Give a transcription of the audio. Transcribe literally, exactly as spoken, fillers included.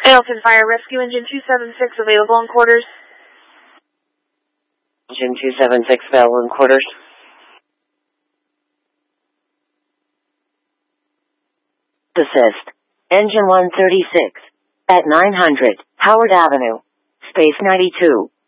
Elton Fire Rescue Engine two seven six available in quarters. Engine two seven six available in quarters. Assist. Engine one thirty-six. At nine hundred, Howard Avenue. Space ninety-two.